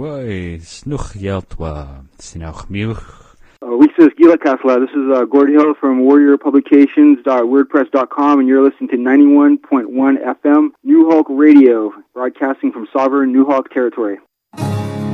Woi, snoch yeltwa, sinauch miuch. This is Gord Hill from warriorpublications.wordpress.com, and you're listening to 91.1 FM, New Hulk Radio, broadcasting from sovereign New Hulk territory.